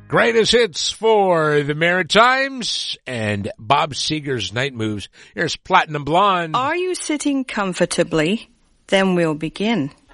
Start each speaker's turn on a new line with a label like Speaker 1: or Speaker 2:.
Speaker 1: Greatest hits for the Maritimes and Bob Seger's Night Moves. Here's Platinum Blonde.
Speaker 2: Are you sitting comfortably? Then we'll begin.